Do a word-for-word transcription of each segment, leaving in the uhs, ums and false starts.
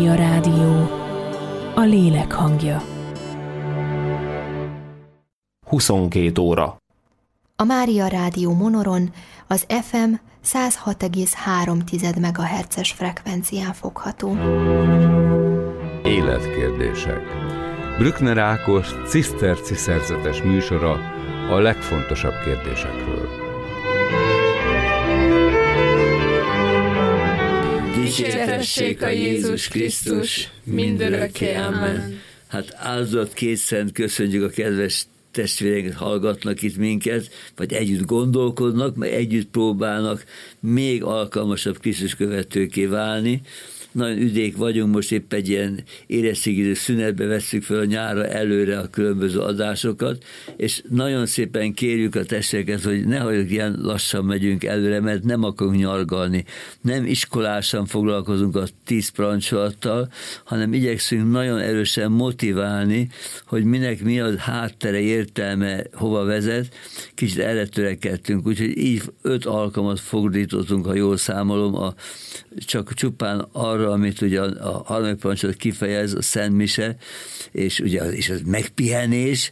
Mária Rádió, a lélek hangja. huszonkét óra. A Mária Rádió Monoron az ef em száz hat egész három megahertzes frekvencián fogható. Életkérdések. Brückner Ákos ciszterci szerzetes műsora a legfontosabb kérdésekről. Dicsértessék a Jézus Krisztus, mindörökké, amen. Hát áldott kétszent köszönjük a kedves testvéreket, hallgatnak itt minket, vagy együtt gondolkodnak, meg együtt próbálnak még alkalmasabb Krisztus követőké válni. Nagyon üdék vagyunk, most épp egy ilyen érettségiző szünetbe vesszük fel a nyárra előre a különböző adásokat, és nagyon szépen kérjük a testvéreket, hogy nehogy ilyen lassan megyünk előre, mert nem akarunk nyargalni. Nem iskolásan foglalkozunk a tíz parancsolattal, hanem igyekszünk nagyon erősen motiválni, hogy minek mi a háttere, értelme, hova vezet. Kicsit erre törekedtünk, úgyhogy így öt alkalmat fordítottunk, ha jól számolom, a, csak csupán arra, amit ugye a, a harmadik parancsolat kifejez, a Szent Mise, és ugye az, és az megpihenés.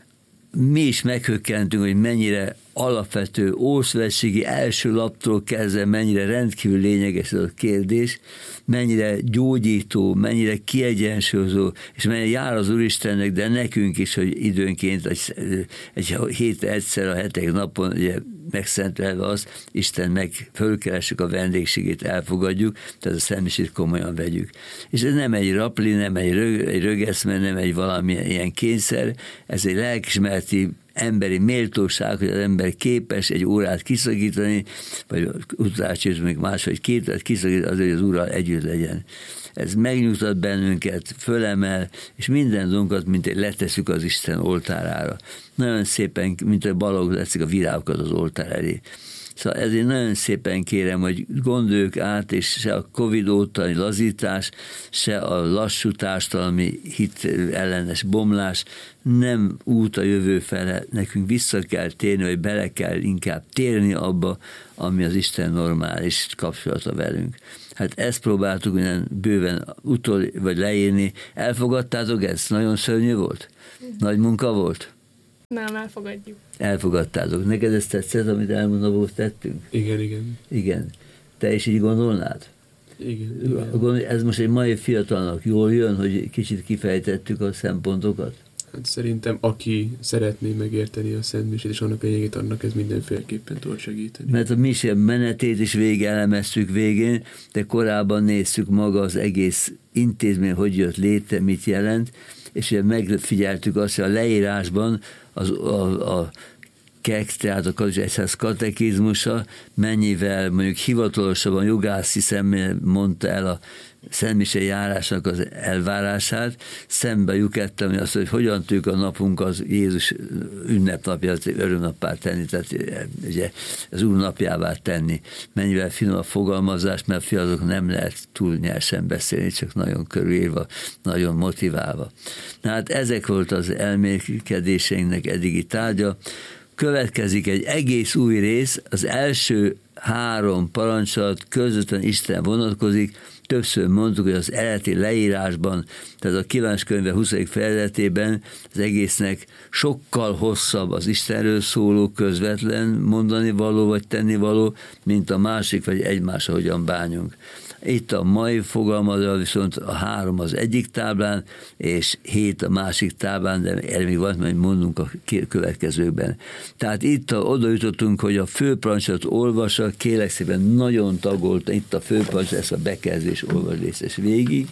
Mi is meghökkentünk, hogy mennyire alapvető, ószövetségi első laptól kezdve mennyire rendkívül lényeges ez a kérdés, mennyire gyógyító, mennyire kiegyensúlyozó, és mennyire jár az Úristennek, de nekünk is, hogy időnként egy, egy hétre egyszer a hetedik napon ugye megszentelve az, Isten meg fölkeressük a vendégségét, elfogadjuk, tehát a szemmisét komolyan vegyük. És ez nem egy rapli, nem egy, rög, egy rögeszme, nem egy valamilyen ilyen kényszer, ez egy lelkismereti emberi méltóság, hogy az ember képes egy órát kiszakítani, vagy utolsó még máshogy két órát kiszakítani, azért, hogy az Úrral együtt legyen. Ez megnyugtat bennünket, fölemel, és minden dolgunkat, mint egy letesszük az Isten oltárára. Nagyon szépen, mint a balagok leszik a virágokat az oltár elé. Szóval ezért nagyon szépen kérem, hogy gondoljuk át, és se a Covid óta lazítás, se a lassú társadalmi hit ellenes bomlás nem út a jövő fele. Nekünk vissza kell térni, vagy bele kell inkább térni abba, ami az Isten normális kapcsolata velünk. Hát ezt próbáltuk minden bőven utol, vagy leírni. Elfogadtátok ezt? Nagyon szörnyű volt? Nagy munka volt? Nem, elfogadjuk. Elfogadtátok. Neked ezt tetszett, amit elmondva tettünk? Igen, igen. Igen. Te is így gondolnád? Igen, igen. Ez most egy mai fiatalnak jól jön, hogy kicsit kifejtettük a szempontokat? Hát szerintem, aki szeretné megérteni a Szent Misét és annak lényegét, annak ez mindenféleképpen tud segíteni. Mert a mise menetét is végig elemeztük végén, de korábban néztük maga az egész intézmény, hogy jött létre, mit jelent, és ugye megfigyeltük azt, hogy a leírásban az, a, a kek, tehát a katolikus egyház katekizmusa mennyivel mondjuk hivatalosabban jogászi szemmel mondta el a Szent Mise járásnak az elvárását, szembe lyukettem, hogy azt, hogy hogyan tudjuk a napunk az Jézus ünnepnapja, az örömnappá tenni, tehát ugye az Úr napjává tenni. Mennyivel finom a fogalmazás, mert fiatalok nem lehet túl nyersen beszélni, csak nagyon körülírva, nagyon motiválva. Na hát ezek volt az elmélkedéseinknek eddigi tárgya. Következik egy egész új rész, az első három parancsolat közvetlenül Isten vonatkozik. Többször mondtuk, hogy az eredeti leírásban, tehát a Kívánság könyve huszadik fejezetében az egésznek sokkal hosszabb az Istenről szóló közvetlen mondani való vagy tenni való, mint a másik, vagy egymásra hogyan bánjunk. Itt a mai fogalmazva viszont a három az egyik táblán, és hét a másik táblán, de erre még van, majd mondunk a következőkben. Tehát itt a, oda jutottunk, hogy a főparancsolat olvassa, kérlek szépen nagyon tagolta, itt a főparancsolat, ezt a bekezdés olvas részes végig.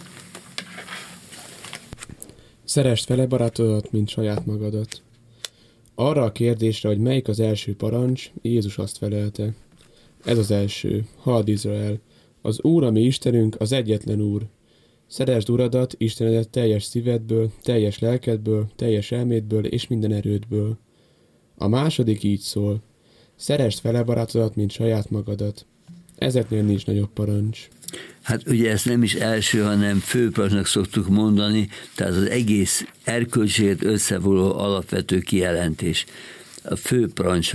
Szeresd fele barátodat, mint saját magadat. Arra a kérdésre, hogy melyik az első parancs, Jézus azt felelte. Ez az első. Halld Izrael! Az Úr, ami Istenünk, az egyetlen Úr. Szeresd Uradat, Istenedet teljes szívedből, teljes lelkedből, teljes elmédből és minden erődből. A második így szól. Szeresd fele barátodat, mint saját magadat. Ezeknél nincs nagyobb parancs. Hát ugye ezt nem is első, hanem főparancsnak szoktuk mondani, tehát az egész erkölcséget összevonó alapvető kijelentés. A fő parancsolat.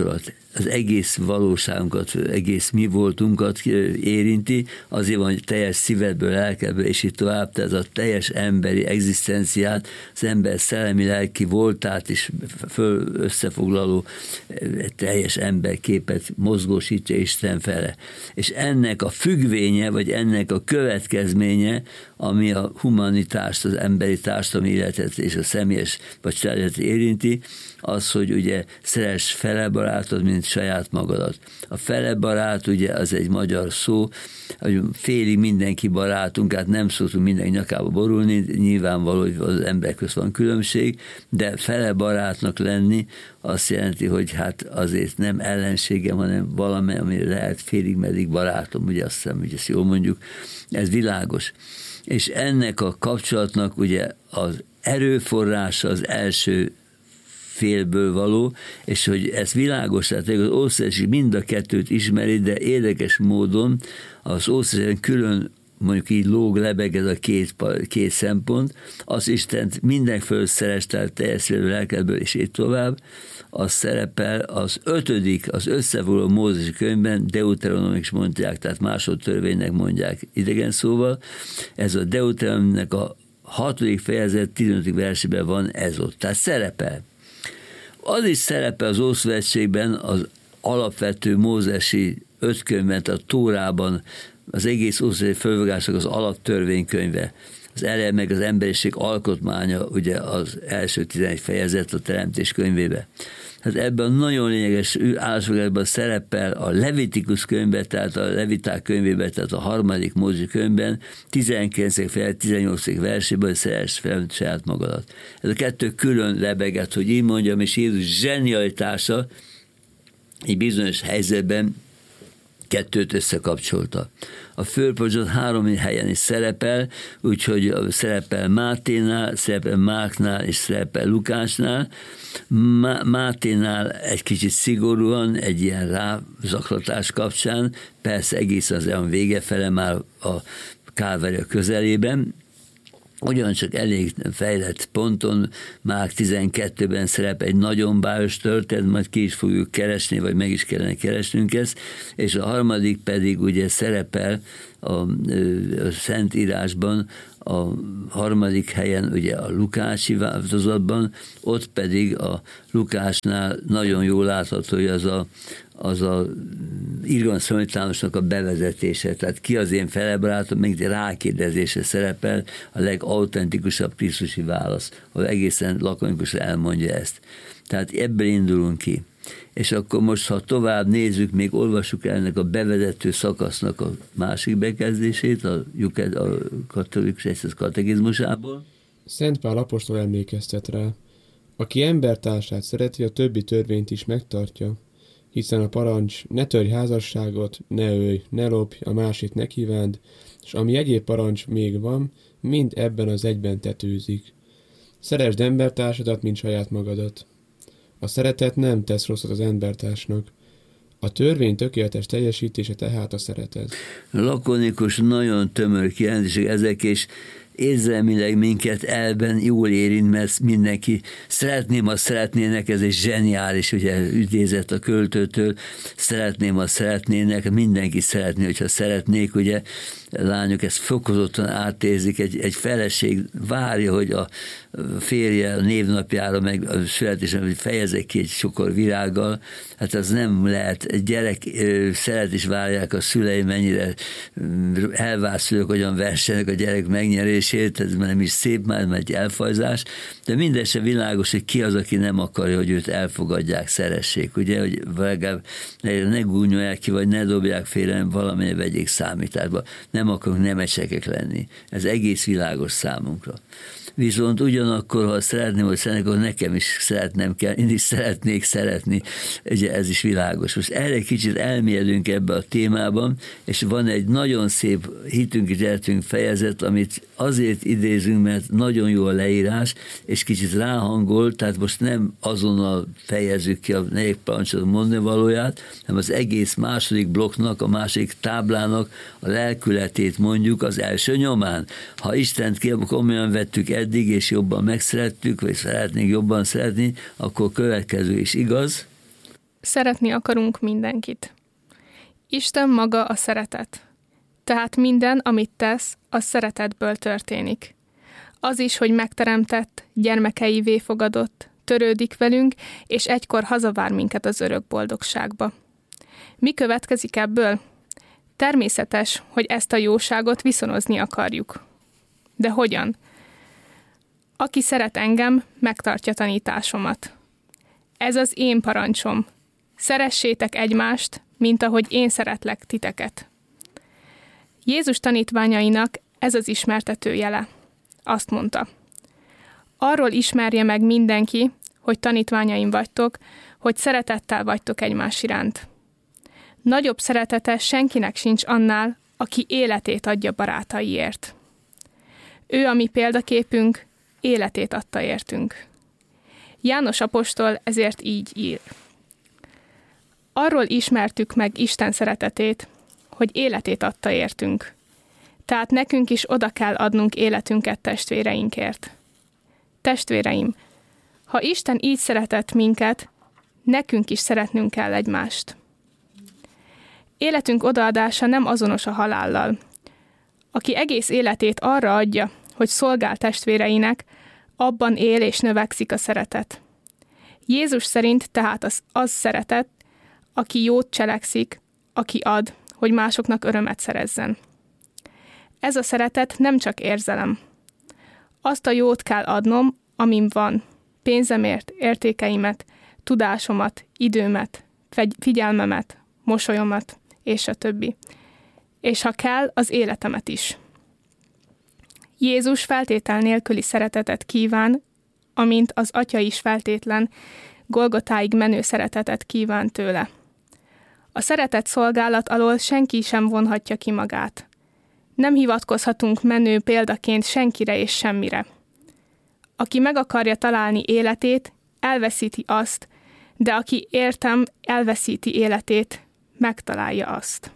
az egész valóságunkat, egész mi voltunkat érinti, azért van, hogy teljes szívedből, lelkedből, és így tovább, tehát a teljes emberi egzisztenciát, az ember szellemi, lelki voltát is föl összefoglaló teljes emberképet mozgósítja Isten fele. És ennek a függvénye, vagy ennek a következménye, ami a humanitást, az emberi társadalmi életet és a személyes vagy családot érinti, az, hogy ugye szeress fele barátod, mint saját magadat. A fele barát ugye az egy magyar szó, hogy félig mindenki barátunk, hát nem szoktunk mindenki nyakába borulni, nyilvánvaló, hogy az emberek közt van különbség, de fele barátnak lenni azt jelenti, hogy hát azért nem ellenségem, hanem valami, amire lehet félig meddig barátom, ugye azt hiszem, hogy ezt jól mondjuk, ez világos. És ennek a kapcsolatnak ugye az erőforrása az első félből való, és hogy ez világos, tehát az Ószövetség mind a kettőt ismeri, de érdekes módon az Ószövetségben külön mondjuk így lóg, lebeg ez a két, két szempont, az Istent mindenföl szerestel teljes lelkedből, és így tovább, az szerepel az ötödik, az összefoglaló Mózesi könyvben, Deuteronomik mondják, tehát másodtörvénynek mondják idegen szóval, ez a Deuteronomiknek a hatodik fejezet tizenötödik versében van ez ott, tehát szerepel. Az is szerepel az Ószövetségben, az alapvető mózesi öt könyvben, a Tórában, az egész Ószövetség fölfogásnak az alaptörvénykönyve, az eleje meg az emberiség alkotmánya, ugye az első tizenegy fejezet a Teremtés könyvébe. Hát ebben a nagyon lényeges állásfoglalásban szerepel a Levitikus könyvben, tehát a Leviták könyvében, tehát a harmadik Mózesi könyvben, tizenkilencedik fejezet, tizennyolcadik versében, hogy szeress fel saját magadat. Ez a kettő külön lebegett, hogy így mondjam, és Jézus zsenialitása egy bizonyos helyzetben kettőt összekapcsolta. A fölpozsot három helyen is szerepel, úgyhogy szerepel Máténál, szerepel Márknál és szerepel Lukásnál. Máténál egy kicsit szigorúan, egy ilyen rázaklatás kapcsán, persze egész az olyan vége fele már a Kálvária közelében, ugyancsak elég fejlett ponton, Márk tizenkettőben szerep egy nagyon bájos történet, majd ki is fogjuk keresni, vagy meg is kellene keresnünk ezt, és a harmadik pedig ugye szerepel a, a Szentírásban, a harmadik helyen ugye a Lukácsi változatban, ott pedig a Lukásnál nagyon jól látható, hogy az a az a irgalomszolítánosnak a bevezetése, tehát ki az én felebarátom, még rákérdezése szerepel a legautentikusabb krisztusi válasz, ahol egészen lakonikusan elmondja ezt. Tehát ebből indulunk ki. És akkor most, ha tovább nézzük, még olvassuk el ennek a bevezető szakasznak a másik bekezdését, a, a katolikus egyház katekizmusából. Szent Pál apostol emlékeztet rá, aki embertársát szereti, a többi törvényt is megtartja, hiszen a parancs, ne törj házasságot, ne ölj, ne lopj, a másik ne kívánd, és ami egyéb parancs még van, mind ebben az egyben tetőzik. Szeresd embertársadat, mint saját magadat. A szeretet nem tesz rosszat az embertársnak. A törvény tökéletes teljesítése tehát a szeretet. Lakonikus, nagyon tömör kijelentések ezek, és érzelmileg minket elben jól érint, mert mindenki szeretném, ha szeretnének, ez egy zseniális ugye, idézet a költőtől, szeretném, ha szeretnének, mindenki szeretné, hogyha szeretnék, ugye, lányok ezt fokozottan átérzik, egy, egy feleség várja, hogy a férje a névnapjára, meg a születésem, hogy fejezek ki egy sokor virággal, hát az nem lehet, egy gyerek szeret is várják a szülei, mennyire elvárt szülők, hogyan versenek a gyerek megnyerését, ez már nem is szép, már egy elfajzás, de minden se világos, hogy ki az, aki nem akarja, hogy őt elfogadják, szeressék, ugye, hogy legalább ne, ne gúnyolják ki, vagy ne dobják félre, valamelyre vegyék számításba. Nem akarunk nemesekek lenni. Ez egész világos számunkra. Viszont ugyanakkor, ha szeretném, hogy szeretnék, akkor nekem is szeretnem kell, én is szeretnék szeretni. Ugye ez is világos. Most erre kicsit elmélyedünk ebbe a témában, és van egy nagyon szép hitünk és életünk fejezet, amit azért idézünk, mert nagyon jó a leírás, és kicsit ráhangol, tehát most nem azonnal fejezzük ki a negyedik parancsot mondani valóját, hanem az egész második blokknak, a másik táblának a lelkületét mondjuk az első nyomán. Ha Istent komolyan vettük eddig, és jobban megszerettük, vagy szeretnénk jobban szeretni, akkor következő is igaz. Szeretni akarunk mindenkit. Isten maga a szeretet. Tehát minden, amit tesz, az szeretetből történik. Az is, hogy megteremtett, gyermekeivé fogadott, törődik velünk, és egykor hazavár minket az örök boldogságba. Mi következik ebből? Természetes, hogy ezt a jóságot viszonozni akarjuk. De hogyan? Aki szeret engem, megtartja tanításomat. Ez az én parancsom. Szeressétek egymást, mint ahogy én szeretlek titeket. Jézus tanítványainak ez az ismertető jele. Azt mondta: arról ismerje meg mindenki, hogy tanítványaim vagytok, hogy szeretettel vagytok egymás iránt. Nagyobb szeretete senkinek sincs annál, aki életét adja barátaiért. Ő a mi példaképünk, életét adta értünk. János apostol ezért így ír: arról ismertük meg Isten szeretetét, hogy életét adta értünk. Tehát nekünk is oda kell adnunk életünket testvéreinkért. Testvéreim, ha Isten így szeretett minket, nekünk is szeretnünk kell egymást. Életünk odaadása nem azonos a halállal. Aki egész életét arra adja, hogy szolgál testvéreinek, abban él és növekszik a szeretet. Jézus szerint tehát az, az szeretet, aki jót cselekszik, aki ad, hogy másoknak örömet szerezzen. Ez a szeretet nem csak érzelem. Azt a jót kell adnom, amim van, pénzemért, értékeimet, tudásomat, időmet, figyelmemet, mosolyomat, és a többi. És ha kell, az életemet is. Jézus feltétel nélküli szeretetet kíván, amint az Atya is feltétlen, Golgotáig menő szeretetet kíván tőle. A szeretet szolgálat alól senki sem vonhatja ki magát. Nem hivatkozhatunk menő példaként senkire és semmire. Aki meg akarja találni életét, elveszíti azt, de aki értem, elveszíti életét, megtalálja azt.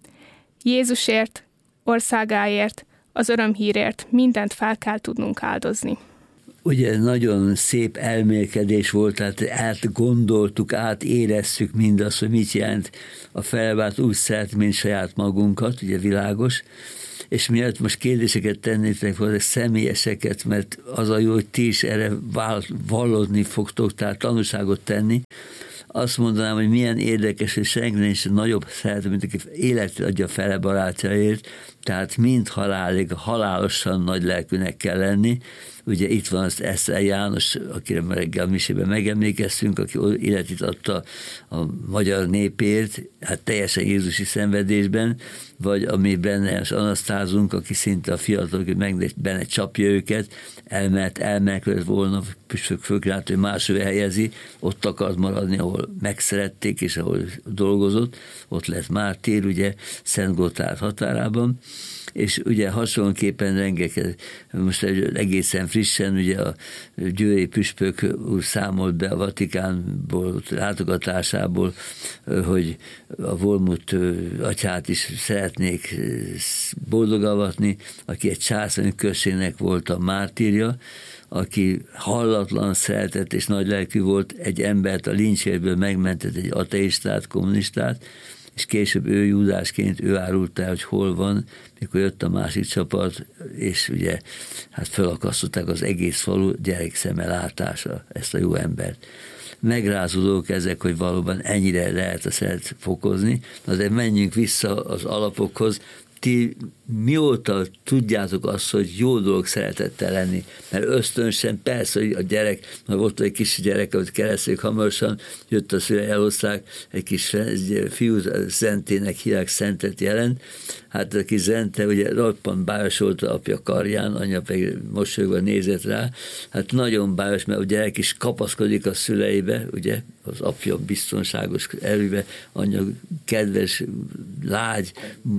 Jézusért, országáért, az örömhírért mindent fel kell tudnunk áldozni. Ugye nagyon szép elmélkedés volt, tehát átgondoltuk, átéreztük mindazt, hogy mit jelent a felvált úgy szeret, mint saját magunkat, ugye világos, és miatt most kérdéseket tennétek, vagy személyeseket, mert az a jó, hogy ti is erre vallodni fogtok, tehát tanúságot tenni. Azt mondanám, hogy milyen érdekes, hogy senki nincs nagyobb szeretet, mint aki életet adja fele barátjáért, tehát mind halálig, halálosan nagy lelkűnek kell lenni. Ugye itt van az Eszel János, akire reggel misében megemlékeztünk, aki életét adta a magyar népért, hát teljesen jézusi szenvedésben, vagy ami benne az Anasztázunk, aki szinte a fiatalok, hogy meg benne csapja őket, elmert, elmenekült volna, püspök fölkínált, hogy máshova helyezi, ott akart maradni, ahol megszerették, és ahol dolgozott, ott lett mártír, ugye, Szent Gotthárd határában, és ugye hasonlóképpen rengeteg, most egészen frissen, ugye a győri püspök úr számolt be a Vatikánból, látogatásából, hogy a Volmut atyát is szeretnék boldogavatni, aki egy császári községnek volt a mártírja, aki hallatlan szeretett és nagy lelkű volt, egy embert a lincsérből megmentett, egy ateistát, kommunistát, és később ő Júdásként, ő árult el, hogy hol van, mikor jött a másik csapat, és ugye hát felakasztották az egész falu gyerekszeme látása ezt a jó embert. Megrázódók ezek, hogy valóban ennyire lehet a szeret fokozni, de menjünk vissza az alapokhoz. Ti mióta tudjátok azt, hogy jó dolog szeretettel lenni? Mert ösztönösen persze, hogy a gyerek, mert volt egy kis gyerek, amit keresztjük hamarosan, jött a szülei, elhozták, egy kis fiú Zentének hívják, Szentet jelent. Hát a kis Zente ugye roppant bájos volt a apja karján, anya pedig mosolyogva nézett rá. Hát nagyon bájos, mert a gyerek is kapaszkodik a szüleibe, ugye, az apja biztonságos erőbe, anya kedves, lágy,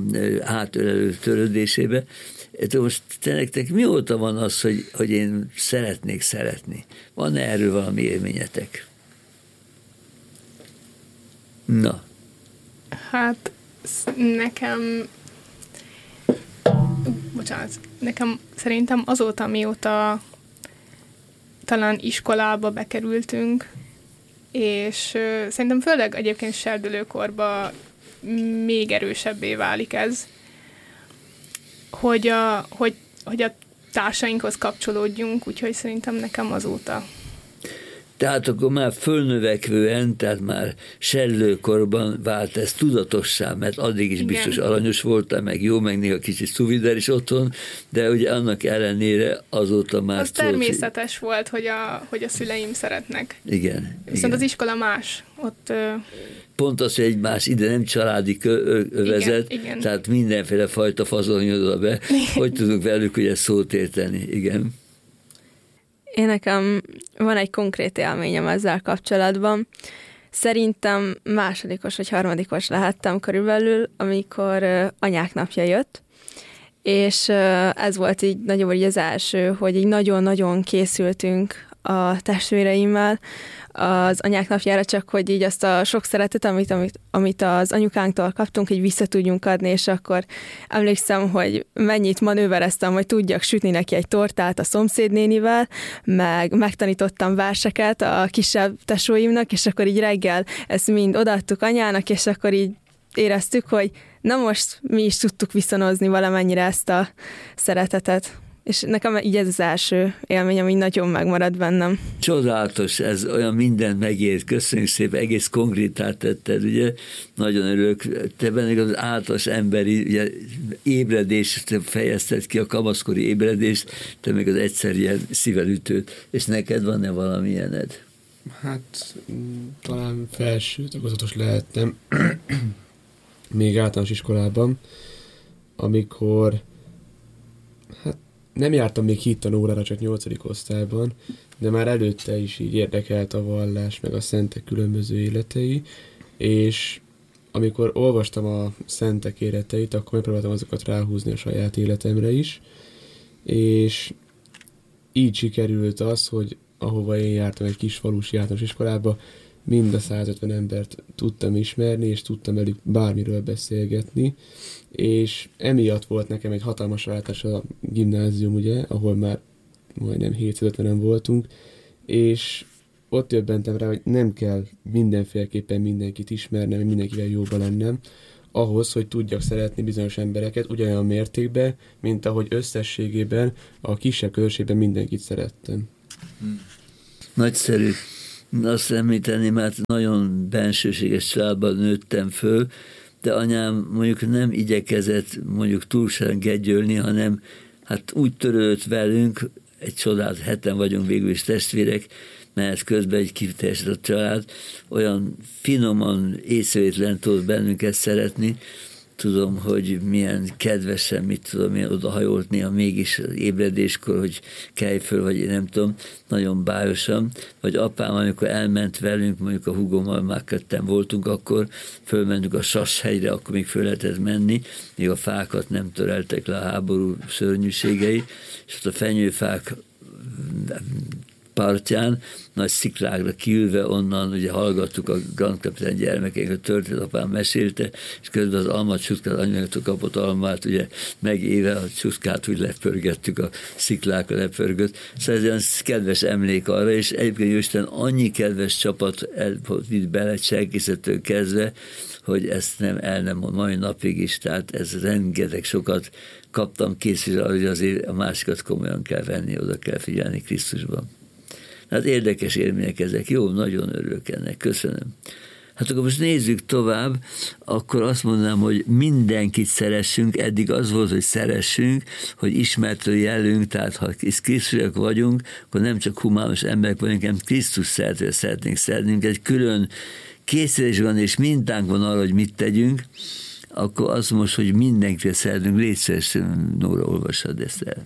átölelő törődésébe. Most te nektek mióta van az, hogy, hogy én szeretnék szeretni? Van-e erről valami élményetek? Na. Hát nekem bocsánat, nekem szerintem azóta, mióta talán iskolába bekerültünk, és ö, szerintem főleg egyébként serdülőkorban még erősebbé válik ez, hogy a, hogy, hogy a társainkhoz kapcsolódjunk, úgyhogy szerintem nekem azóta. Tehát akkor már fölnövekvően, tehát már serdülőkorban vált ez tudatossá, mert addig is Igen. biztos aranyos voltál, meg jó, meg néha kicsit szuvider is otthon, de ugye annak ellenére azóta már... Az tudod, természetes hogy... volt, hogy a, hogy a szüleim szeretnek. Igen. Viszont igen. az iskola más. Ott... Ö... Pont az, hogy egymás ide nem családi övezet, igen, igen. Tehát mindenféle fajta fazonjodva be. Hogy tudunk velük ugye szót érteni? Igen. Én nekem van egy konkrét élményem ezzel kapcsolatban. Szerintem másodikos vagy harmadikos lehettem körülbelül, amikor anyák napja jött, és ez volt így nagyobb így az első, hogy így nagyon-nagyon készültünk a testvéreimmel az anyák napjára, csak hogy így azt a sok szeretet, amit, amit, amit az anyukánktól kaptunk, így vissza tudjunk adni, és akkor emlékszem, hogy mennyit manővereztem, hogy tudjak sütni neki egy tortát a szomszédnénivel, meg megtanítottam verseket a kisebb tesóimnak, és akkor így reggel ezt mind odaadtuk anyának, és akkor így éreztük, hogy na most mi is tudtuk viszonozni valamennyire ezt a szeretetet. És nekem így ez az első élmény, ami nagyon megmaradt bennem. Csodálatos, ez olyan mindent megért. Köszönjük szépen, egész konkrétát tetted, ugye? Nagyon örülök. Te benne az általános emberi ugye, ébredést fejezted ki, a kamaszkori ébredést, te még az egyszer ilyen szívelütőt. És neked van-e valamilyened? Hát talán felső tagozatos lehettem még általános iskolában, amikor hát nem jártam még hittanórára, csak nyolcadik osztályban, de már előtte is így érdekelt a vallás, meg a szentek különböző életei, és amikor olvastam a szentek életeit, akkor megpróbáltam azokat ráhúzni a saját életemre is, és így sikerült az, hogy ahova én jártam, egy kis falusi általános iskolába, mind a százötven embert tudtam ismerni, és tudtam velük bármiről beszélgetni, és emiatt volt nekem egy hatalmas váltás a gimnázium, ugye, ahol már majdnem hétszázötvenen voltunk, és ott jöbbentem rá, hogy nem kell mindenféleképpen mindenkit ismernem, mindenkivel jóba lennem, ahhoz, hogy tudjak szeretni bizonyos embereket ugyanolyan mértékben, mint ahogy összességében a kisebb közösségben mindenkit szerettem. Nagyszerű. Azt említeni, mert nagyon bensőséges családban nőttem föl, de anyám mondjuk nem igyekezett mondjuk túlságosan gegyölni, hanem hát úgy törődött velünk, egy csodát, heten vagyunk végül is testvérek, mert közben egy kiteljesített család, olyan finoman, észrevétlen tudott bennünket szeretni. Tudom, hogy milyen kedvesen, mit tudom én, odahajolt néha mégis ébredéskor, hogy kelj föl, vagy én nem tudom, nagyon bájosan. Vagy apám, amikor elment velünk, mondjuk a húgommal már ketten voltunk, akkor fölmentünk a Sashegyre, akkor még föl lehetett menni, még a fákat nem töreltek le a háború szörnyűségei, és ott a fenyőfák partján, nagy sziklákra kiülve onnan, ugye hallgattuk a Grand Kapitány gyermekeket, a történet apám mesélte, és közben az alma csuszkát, anyagtól kapott almát, ugye megéve a csuszkát úgy lepörgettük, a sziklákra lepörgött. Szóval ez olyan kedves emlék arra, és egyébként Isten annyi kedves csapat vitt bele Cserkészettől kezdve, hogy ezt nem el nem mond mai napig is, tehát ez rengeteg sokat kaptam készülve, hogy azért a másikat komolyan kell venni, oda kell figyelni Krisztusban. Hát érdekes élmények ezek. Jó, nagyon örülök ennek. Köszönöm. Hát akkor most nézzük tovább, akkor azt mondanám, hogy mindenkit szeressünk, eddig az volt, hogy szeressünk, hogy ismertő jelünk, tehát ha Krisztusok vagyunk, akkor nem csak humános emberek vagyunk, hanem Krisztus szeretőre szeretnénk szeretnünk, egy külön készülés van, és mintánk van arra, hogy mit tegyünk, akkor az most, hogy mindenkit szeretünk, légy szíves, Nóra, olvassad ezt el.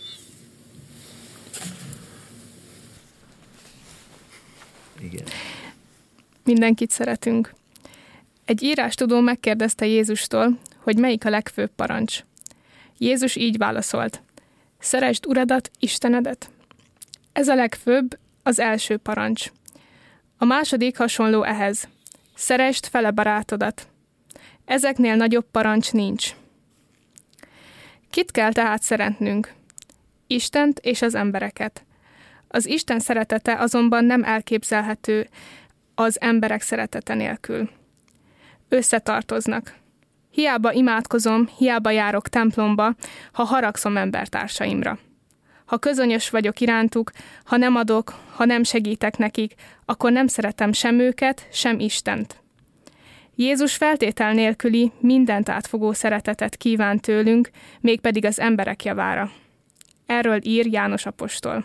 Igen. Mindenkit szeretünk. Egy írástudó megkérdezte Jézustól, hogy melyik a legfőbb parancs. Jézus így válaszolt. Szeresd Uradat, Istenedet. Ez a legfőbb, az első parancs. A második hasonló ehhez. Szeresd fele barátodat. Ezeknél nagyobb parancs nincs. Kit kell tehát szeretnünk? Istent és az embereket. Az Isten szeretete azonban nem elképzelhető az emberek szeretete nélkül. Összetartoznak. Hiába imádkozom, hiába járok templomba, ha haragszom embertársaimra. Ha közönyös vagyok irántuk, ha nem adok, ha nem segítek nekik, akkor nem szeretem sem őket, sem Istent. Jézus feltétel nélküli, mindent átfogó szeretetet kíván tőlünk, mégpedig az emberek javára. Erről ír János apostol.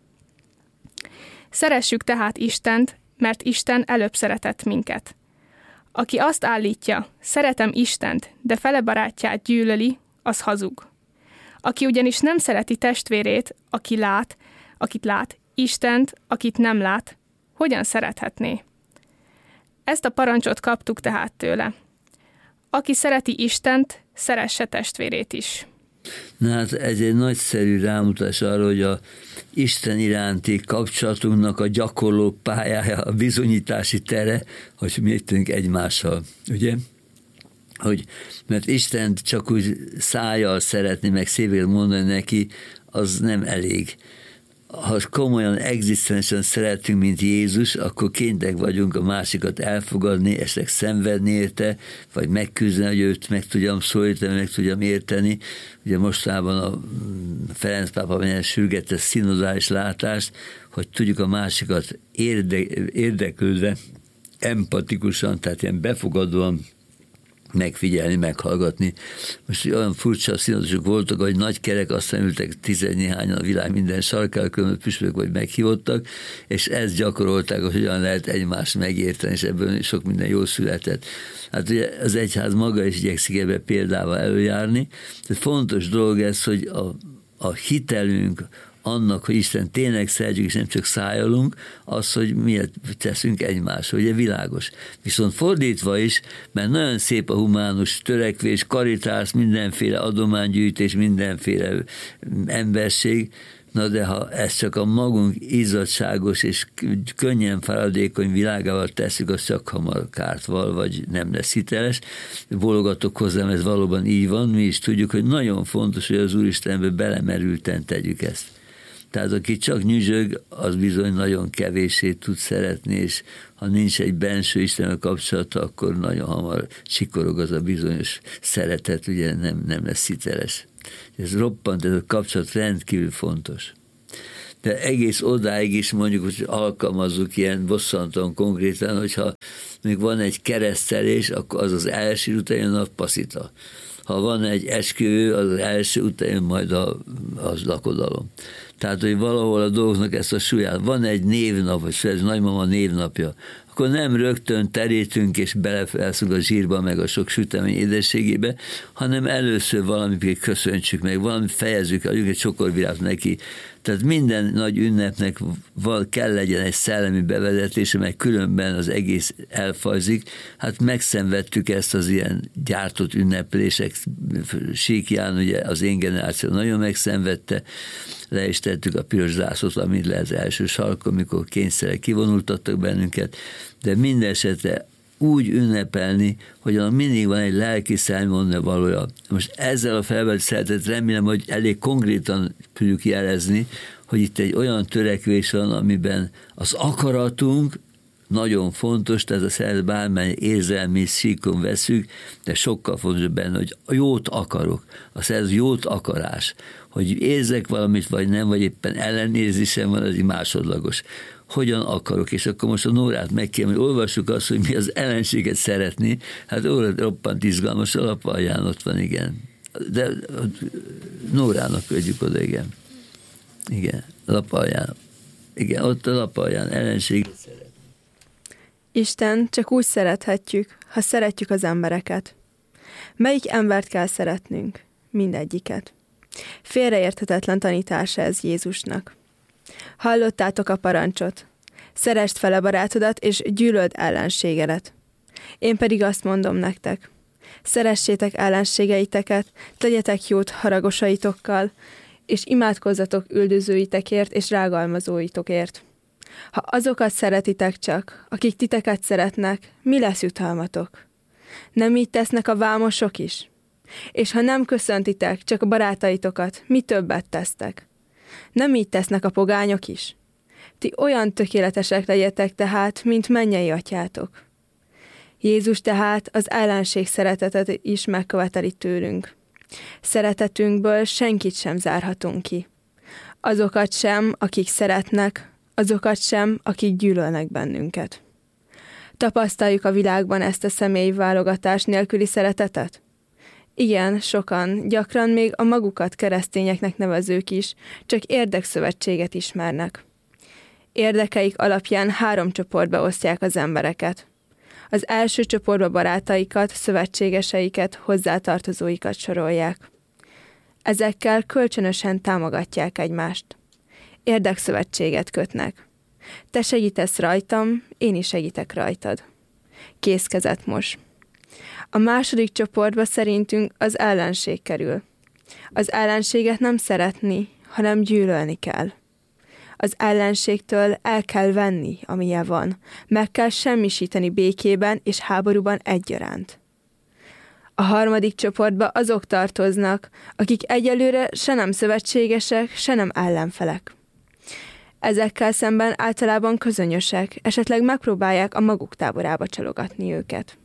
Szeressük tehát Istent, mert Isten előbb szeretett minket. Aki azt állítja, szeretem Istent, de fele barátját gyűlöli, az hazug. Aki ugyanis nem szereti testvérét, aki lát, akit lát, Istent, akit nem lát, hogyan szerethetné? Ezt a parancsot kaptuk tehát tőle. Aki szereti Istent, szeresse testvérét is. Na hát ez egy nagyszerű rámutatás arra, hogy a Isten iránti kapcsolatunknak a gyakorló pályája, a bizonyítási tere, hogy mi értünk egymással, ugye? Hogy, mert Istent csak úgy szájjal szeretni, meg szépen mondani neki, az nem elég. Ha komolyan, egzisztensen szeretünk, mint Jézus, akkor kénytek vagyunk a másikat elfogadni, esetleg szenvedni érte, vagy megküzdeni, hogy őt meg tudjam szólítani, meg tudjam érteni. Ugye mostában a Ferenc pápa milyen sürgette szinodális látást, hogy tudjuk a másikat érde, érdeklődve, empatikusan, tehát ilyen befogadóan megfigyelni, meghallgatni. Most olyan furcsa színozások voltak, hogy nagy kerek, aztán ültek tizennéhányan a világ minden sarkára, különböző püspök vagy meghívottak, és ezt gyakorolták, hogy hogyan lehet egymást megérteni, és ebből sok minden jól született. Hát ugye az egyház maga is igyekszik ebbe példával előjárni. Tehát fontos dolog ez, hogy a, a hitelünk annak, hogy Isten tényleg szeretjük, és nem csak szájolunk, az, hogy miért teszünk egymásra, ugye világos. Viszont fordítva is, mert nagyon szép a humánus törekvés, karitás, mindenféle adománygyűjtés, mindenféle emberség, na de ha ezt csak a magunk izzadságos és könnyen feladékony világával tesszük, az csak hamar kárt val, vagy nem lesz hiteles. Bólogatok hozzám, ez valóban így van, mi is tudjuk, hogy nagyon fontos, hogy az Úristenbe belemerülten tegyük ezt. Tehát aki csak nyüzsög, az bizony nagyon kevéssé tud szeretni, és ha nincs egy benső Istennel kapcsolata, akkor nagyon hamar csikorog az a bizonyos szeretet, ugye nem, nem lesz hiteles. Ez roppant, ez a kapcsolat rendkívül fontos. De egész odáig is mondjuk, hogy alkalmazzuk ilyen bosszantóan konkrétan, hogyha még van egy keresztelés, akkor az az első, után jön a passzita. Ha van egy esküvő, az az első, után jön majd a, az lakodalom. Tehát, hogy valahol a dolgoknak ezt a súlyát. Van egy névnap, vagy ez nagymama névnapja, akkor nem rögtön terítünk és belefelszünk a zsírba, meg a sok sütemény édességébe, hanem először valamit köszöntsük meg, valamit fejezzük, adjunk egy csokorvirágot neki. Tehát minden nagy ünnepnek val kell legyen egy szellemi bevezetése, mert különben az egész elfajzik. Hát megszenvedtük ezt az ilyen gyártott ünneplések síkján, ugye az én generáció nagyon megszenvedte, le is tettük a piros zászlót, amit le az első sarkon, mikor kényszerek kivonultattak bennünket, de minden esetre úgy ünnepelni, hogy mindig van egy lelki szemmonda valója. Most ezzel a felvett szeretet remélem, hogy elég konkrétan tudjuk jelezni, hogy itt egy olyan törekvés van, amiben az akaratunk nagyon fontos, tehát a szeretet bármely érzelmi síkon veszük, de sokkal fontosabb benne, hogy jót akarok. A szeretet jót akarás. Hogy érzek valamit, vagy nem, vagy éppen ellenérzésem van, az így másodlagos. Hogyan akarok, és akkor most a Nórát megkérem, hogy olvassuk azt, hogy mi az ellenséget szeretni, hát óra roppant izgalmas, a lapalján ott van, igen. De Nórának adjuk oda, igen. Igen, lapalján. Igen, ott a lapalján ellenséget szeret. Isten csak úgy szerethetjük, ha szeretjük az embereket. Melyik embert kell szeretnünk? Mindegyiket. Félreérthetetlen tanítása ez Jézusnak. Hallottátok a parancsot. Szeresd fel a barátodat, és gyűlöld ellenségedet. Én pedig azt mondom nektek. Szeressétek ellenségeiteket, tegyetek jót haragosaitokkal, és imádkozzatok üldözőitekért és rágalmazóitokért. Ha azokat szeretitek csak, akik titeket szeretnek, mi lesz jutalmatok? Nem így tesznek a vámosok is? És ha nem köszöntitek csak a barátaitokat, mi többet tesztek? Nem így tesznek a pogányok is? Ti olyan tökéletesek legyetek tehát, mint mennyei atyátok. Jézus tehát az ellenség szeretetet is megköveteli tőlünk. Szeretetünkből senkit sem zárhatunk ki. Azokat sem, akik szeretnek, azokat sem, akik gyűlölnek bennünket. Tapasztaljuk a világban ezt a személyi válogatás nélküli szeretetet? Igen, sokan, gyakran még a magukat keresztényeknek nevezők is, csak érdekszövetséget ismernek. Érdekeik alapján három csoportba osztják az embereket. Az első csoportba barátaikat, szövetségeseiket, hozzátartozóikat sorolják. Ezekkel kölcsönösen támogatják egymást. Érdekszövetséget kötnek. Te segítesz rajtam, én is segítek rajtad. Kézkezet mos. A második csoportba szerintünk az ellenség kerül. Az ellenséget nem szeretni, hanem gyűlölni kell. Az ellenségtől el kell venni, amilyen van. Meg kell semmisíteni békében és háborúban egyaránt. A harmadik csoportba azok tartoznak, akik egyelőre se nem szövetségesek, se nem ellenfelek. Ezekkel szemben általában közönyösek, esetleg megpróbálják a maguk táborába csalogatni őket.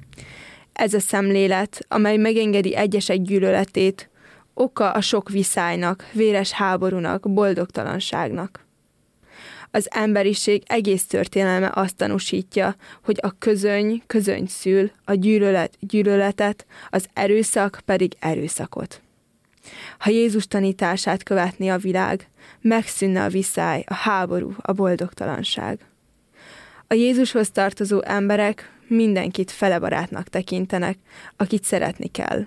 Ez a szemlélet, amely megengedi egyesek gyűlöletét, oka a sok viszálynak, véres háborúnak, boldogtalanságnak. Az emberiség egész történelme azt tanúsítja, hogy a közöny közöny szül, a gyűlölet gyűlöletet, az erőszak pedig erőszakot. Ha Jézus tanítását követné a világ, megszűnne a viszály, a háború, a boldogtalanság. A Jézushoz tartozó emberek mindenkit felebarátnak tekintenek, akit szeretni kell.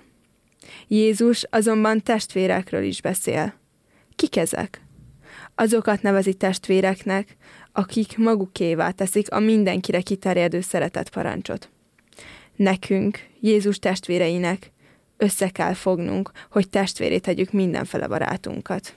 Jézus azonban testvérekről is beszél. Kik ezek? Azokat nevezi testvéreknek, akik magukévá teszik a mindenkire kiterjedő szeretet parancsot. Nekünk, Jézus testvéreinek össze kell fognunk, hogy testvéré tegyük mindenfele barátunkat.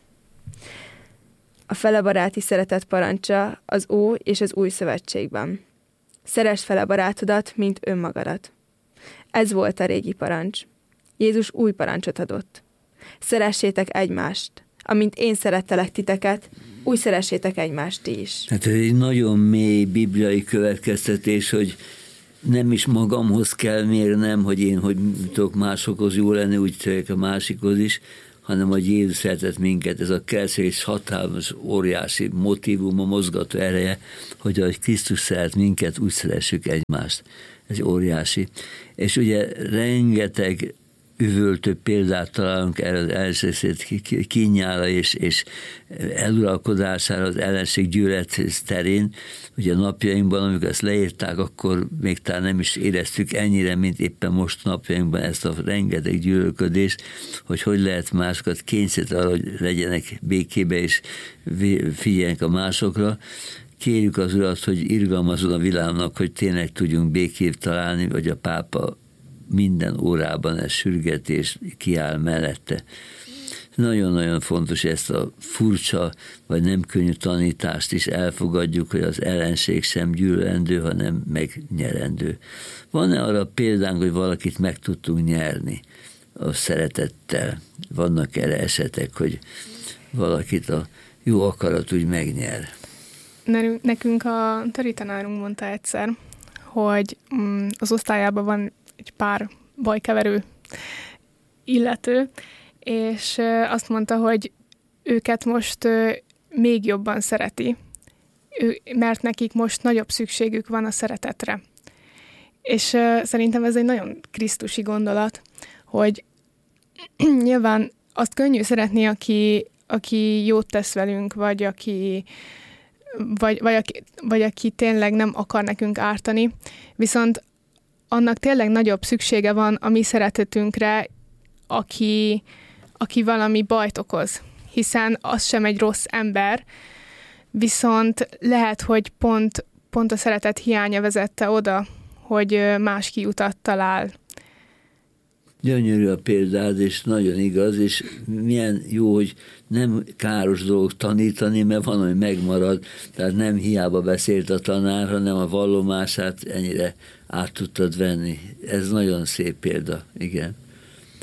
A felebaráti szeretet parancsa az Ó és az Új Szövetségben. Szeresd fele barátodat, mint önmagadat. Ez volt a régi parancs. Jézus új parancsot adott. Szeressétek egymást. Amint én szerettelek titeket, úgy szeressétek egymást ti is. Hát ez egy nagyon mély bibliai következtetés, hogy nem is magamhoz kell mérnem, hogy én hogy tudok másokhoz jó lenni, úgy tudok a másikhoz is, hanem hogy Jézus szeretett minket. Ez a keresés hatalmas, óriási motívuma, mozgató ereje, hogy ahogy Krisztus szeret minket, úgy szeressük egymást. Ez óriási. És ugye rengeteg üvöltő példát találunk erre az ellenség kínjára és, és eluralkodására az ellenség gyűlölet terén. Ugye a napjainkban, amikor ezt leírták, akkor még talán nem is éreztük ennyire, mint éppen most napjainkban ezt a rengeteg gyűlölködést, hogy hogy lehet másokat kényszeríteni arra, hogy legyenek békébe és figyeljenek a másokra. Kérjük az Urat, hogy irgalmazzon a világnak, hogy tényleg tudjunk békét találni, vagy a pápa minden órában ez sürgetés kiáll mellette. Nagyon-nagyon fontos ezt a furcsa, vagy nem könnyű tanítást is elfogadjuk, hogy az ellenség sem gyűlölendő, hanem megnyerendő. Van-e arra példánk, hogy valakit meg tudtunk nyerni a szeretettel? Vannak erre esetek, hogy valakit a jó akarat úgy megnyer? Nekünk a Töri tanárunk mondta egyszer, hogy az osztályában van egy pár bajkeverő illető, és azt mondta, hogy őket most még jobban szereti, mert nekik most nagyobb szükségük van a szeretetre. És szerintem ez egy nagyon krisztusi gondolat, hogy nyilván azt könnyű szeretni, aki, aki jót tesz velünk, vagy aki, vagy, vagy, aki, vagy aki tényleg nem akar nekünk ártani, viszont annak tényleg nagyobb szüksége van a mi szeretetünkre, aki, aki valami bajt okoz, hiszen az sem egy rossz ember, viszont lehet, hogy pont, pont a szeretet hiánya vezette oda, hogy más kiutat talál. Gyönyörű a példád, és nagyon igaz, és milyen jó, hogy nem káros dolog tanítani, mert van, hogy megmarad, tehát nem hiába beszélt a tanár, hanem a vallomását ennyire át tudtad venni. Ez nagyon szép példa, igen.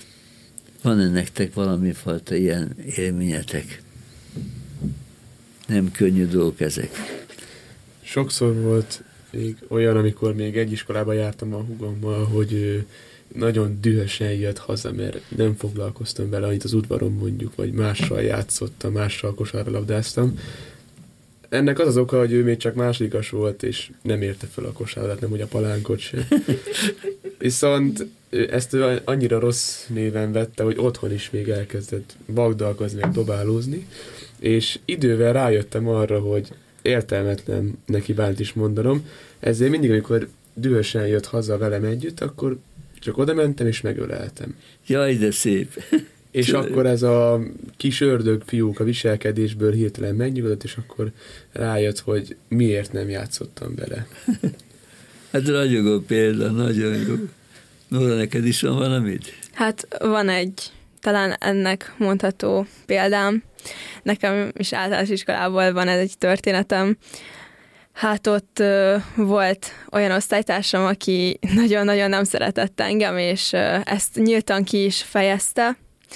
Van-e nektek valami fajta ilyen élményetek? nem könnyű dolgok ezek. Sokszor volt még olyan, amikor még egy iskolában jártam a húgommal, hogy ő nagyon dühösen jött haza, mert nem foglalkoztam vele annyit az udvaron mondjuk, vagy mással játszottam, mással kosárlabdáztam. Ennek az az oka, hogy ő még csak másodikas volt, és nem érte fel a kosárlabdát, nem hogy a palánkot sem. Viszont ezt annyira rossz néven vette, hogy otthon is még elkezdett vagdalkozni, meg dobálózni, és idővel rájöttem arra, hogy értelmetlen neki bánt is mondanom, ezért mindig, amikor dühösen jött haza velem együtt, akkor csak oda mentem és megöleltem. Jaj, de szép! És Csodál. Akkor ez a kis ördög fiúk a viselkedésből hirtelen megnyugodott, és akkor rájött, hogy miért nem játszottam vele. Hát ragyogó példa, nagyon jó. Nóra, neked is van valamit? Hát van egy, talán ennek mondható példám. Nekem is általános iskolából van ez egy történetem. Hát ott ö, volt olyan osztálytársam, aki nagyon-nagyon nem szeretett engem, és ö, ezt nyíltan ki is fejezte.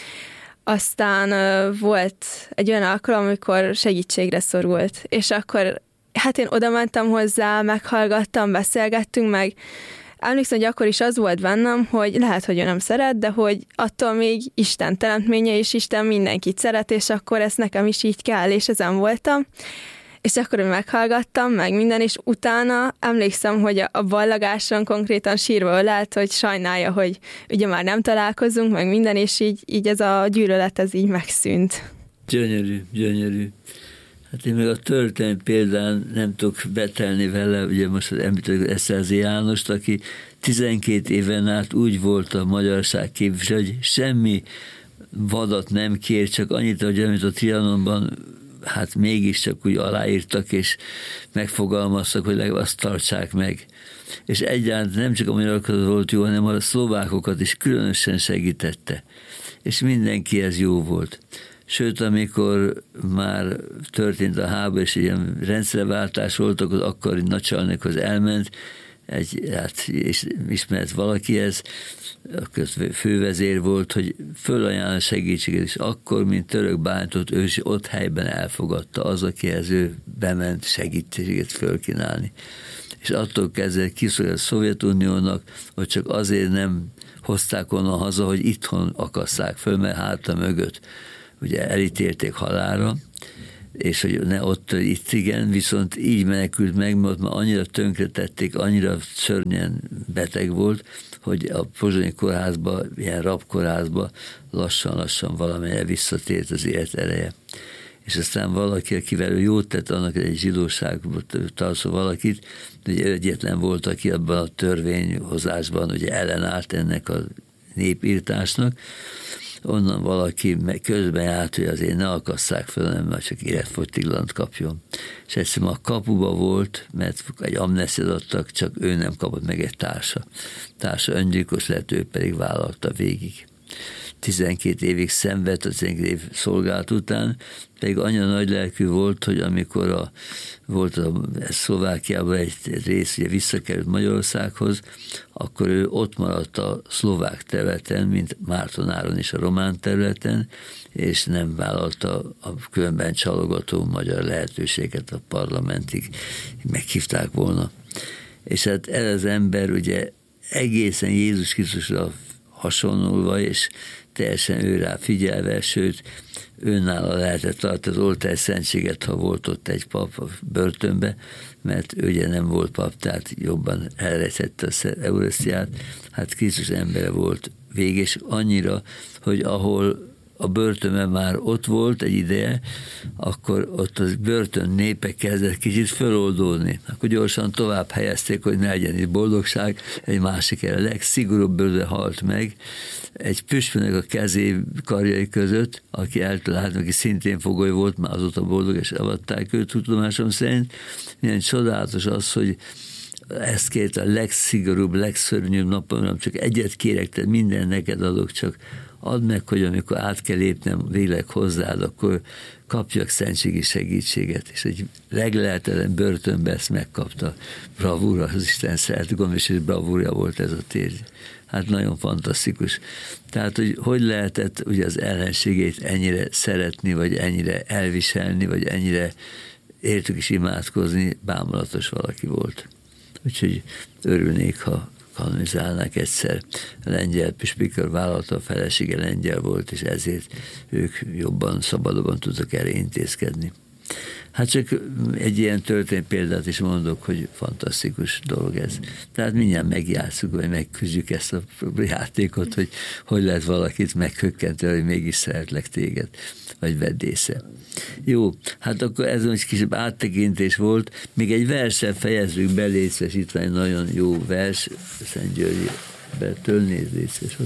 Aztán ö, volt egy olyan alkalom, amikor segítségre szorult, és akkor hát én oda mentem hozzá, meghallgattam, beszélgettünk meg. Emlékszem, hogy akkor is az volt bennem, hogy lehet, hogy ő nem szeret, de hogy attól még Isten teremtménye, és Isten mindenkit szeret, és akkor ezt nekem is így kell, és ezen voltam. És akkor meghallgattam, meg minden, és utána emlékszem, hogy a ballagáson konkrétan sírva ölelt, hogy sajnálja, hogy ugye már nem találkozunk, meg minden, és így, így ez a gyűlölet, ez így megszűnt. Gyönyörű, gyönyörű. Hát én meg a történet példán nem tudok betelni vele, ugye most említettük Eszterházy Jánost, aki tizenkét éven át úgy volt a magyarság képviselő, hogy semmi vadat nem kér, csak annyit, hogy amit a Trianonban hát mégiscsak úgy aláírtak, és megfogalmaztak, hogy legalább azt tartsák meg. És egyáltalán nem csak a magyarokat volt jó, hanem a szlovákokat is különösen segítette. És mindenki ez jó volt. Sőt, amikor már történt a háború, és ilyen rendszerváltás volt, akkor akkori nagycsalnokhoz elment, egy, hát, és ismert valakihez, a fővezér volt, hogy fölajánl a segítséget, és akkor, mint török bántott, ő is ott helyben elfogadta az, akihez ő bement segítséget fölkínálni. És attól kezdve kiszolgált a Szovjetuniónak, hogy csak azért nem hozták onnan haza, hogy itthon akasszák föl, mert háta mögött ugye elítélték halálra, és hogy ne ott, itt igen, viszont így menekült meg, mert már annyira tönkretették, annyira szörnyen beteg volt, hogy a pozsonyi kórházba, ilyen rabkórházba lassan-lassan valamennyire visszatért az élet ereje. És aztán valaki, akivel ő jót tett, annak egy zsidóságból tartó valakit, ugye egyetlen volt, aki abban a törvényhozásban ugye ellenállt ennek a népírtásnak, onnan valaki közben járt, hogy azért ne akasszák fel, hanem már csak életfogytiglant kapjon. És egyszerűen a kapuba volt, mert egy amnesztiát adtak, csak ő nem kapott meg egy társa. Társa öngyilkos lett, ő pedig vállalta végig. tizenkét évig szenvedt, a tizenkét év szolgálat után, pedig annyira nagy lelkű volt, hogy amikor a, volt a Szlovákiában egy rész, ugye visszakerült Magyarországhoz, akkor ő ott maradt a szlovák területen, mint Mártonáron is a román területen, és nem vállalta a különben csalogató magyar lehetőséget a parlamentig, meghívták volna. És hát ez az ember ugye egészen Jézus Krisztusra hasonlulva, és teljesen ő rá figyelve, sőt, őnála lehetett tartani az oltár szentséget, ha volt ott egy pap a börtönbe, mert ő ugye nem volt pap, tehát jobban elrejtette az Eucharisztiát. Hát Krisztus embere volt végig, és annyira, hogy ahol a börtönben már ott volt egy ideje, akkor ott az börtön népe kezdett kicsit föloldódni. Akkor gyorsan tovább helyezték, hogy ne legyen itt boldogság. Egy másik el, a legszigorúbb bőrbe halt meg, egy püspöknek a kezé karjai között, aki eltalálta, aki szintén fogoly volt, már azóta boldog, és avatták őt, tudomásom szerint. Milyen csodálatos az, hogy ezt kért a legszigorúbb, legszörnyűbb napon, csak egyet kérek, te minden neked adok, csak add meg, hogy amikor át kell lépnem végleg hozzád, akkor kapjak szentségi segítséget, és egy leglehetetlen börtönbe ezt megkapta. Bravúra, az Isten szeret, gondos, és bravúrja volt ez a térd. Hát nagyon fantasztikus. Tehát, hogy hogy lehetett ugye az ellenségét ennyire szeretni, vagy ennyire elviselni, vagy ennyire értük is imádkozni, bámulatos valaki volt. Úgyhogy örülnék, ha kanonizálnák egyszer. A lengyel püspökör vállalta, a felesége lengyel volt, és ezért ők jobban, szabadabban tudtak erre intézkedni. Hát csak egy ilyen történet példát is mondok, hogy fantasztikus dolog ez. Tehát mindjárt megjátszuk, vagy megküzdjük ezt a játékot, hogy hogy lehet valakit meghökkenteni, hogy mégis szeretlek téged, vagy vedd észre. Jó, hát akkor ez egy kis áttekintés volt. Még egy versen fejezzük be, létszes, itt van egy nagyon jó vers, Szent Györgyi Bertől, nézd létszes.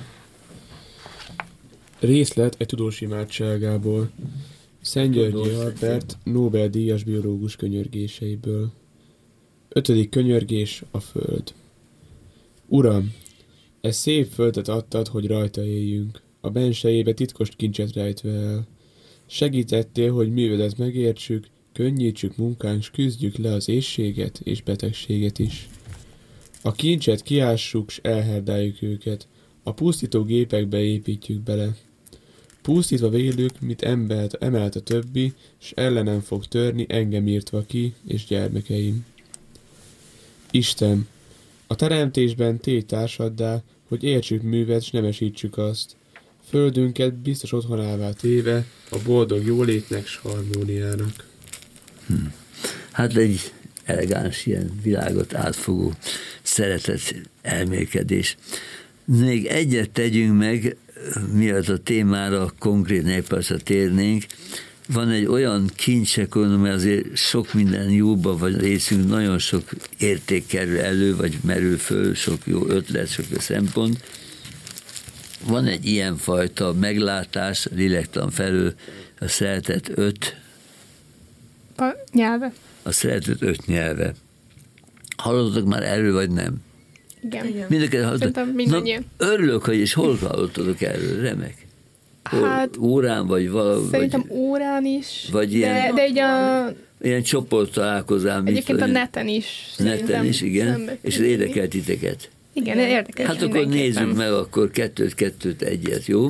Részlet egy tudós imádságából. Szent Györgyi Albert Nobel-díjas biológus könyörgéseiből. Ötödik könyörgés, a föld. Uram, e szép földet adtad, hogy rajta éljünk, a bensejébe titkos kincset rejtve el. Segítettél, hogy művedet megértsük, könnyítsük munkánk, s küzdjük le az éhséget és betegséget is. A kincset kiássuk, s elherdáljuk őket, a pusztító gépekbe építjük bele. Pusztítva vélük, mit emelt, emelt a többi, s ellenem fog törni, engem írtva ki, és gyermekeim. Isten, a teremtésben tégy társaddá, hogy értsük művet, s nemesítsük azt. Földünket biztos otthonává téve, a boldog jólétnek, s harmóniának. Hm. Hát egy elegáns, ilyen világot átfogó szeretet elmélkedés. Még egyet tegyünk meg, mielőtt a témára konkrét néppercre térnénk, van egy olyan kincsek, mert azért sok minden jóban vagy részünk, nagyon sok érték kerül elő, vagy merül föl, sok jó ötlet, sok jó szempont. Van egy ilyenfajta meglátás a lélektan felől, a szeretet öt a nyelve. A szeretet öt nyelve. Hallottatok már erről, vagy nem? Igen. Mindenki Szerintem mindannyian. Örülök, hogy és hol hallottatok erről, remek. Hol, hát, órán, vagy valami. Szerintem vagy, órán is. Vagy ilyen, de, de így a... Ilyen csoport találkozám. Egyébként a neten is. Neten is, igen. És érdekel titeket. Igen, érdekes. Hát akkor nézzük meg akkor kettőt, kettőt, egyet, jó?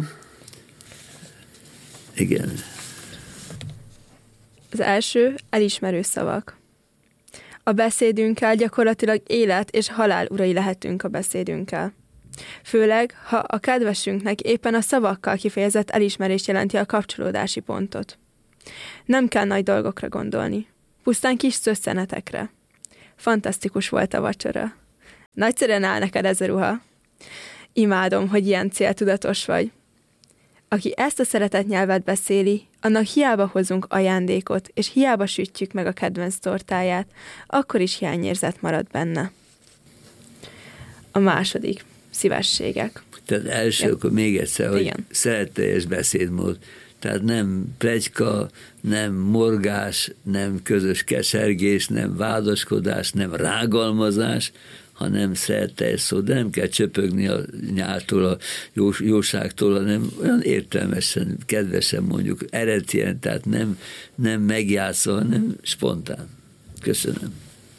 Igen. Az első elismerő szavak. A beszédünkkel gyakorlatilag élet és halál urai lehetünk a beszédünkkel. Főleg, ha a kedvesünknek éppen a szavakkal kifejezett elismerés jelenti a kapcsolódási pontot. Nem kell nagy dolgokra gondolni, pusztán kis szösszenetekre. Fantasztikus volt a vacsora. Nagyszerűen áll neked ez a ruha. Imádom, hogy ilyen céltudatos vagy. Aki ezt a szeretett nyelvet beszéli, annak hiába hozunk ajándékot, és hiába sütjük meg a kedvenc tortáját, akkor is hiányérzet marad benne. A második. Szívességek. Tehát első, ja. Akkor még egyszer, hogy igen. Szeretteljes beszédmód. Tehát nem pletyka, nem morgás, nem közös kesergés, nem vádaskodás, nem rágalmazás, hanem szeretteljes szó, de nem kell csöpögni a nyáltól, a jós, jóságtól, hanem olyan értelmesen, kedvesen mondjuk, eredetien, tehát nem, nem megjátszva, hanem spontán. Köszönöm.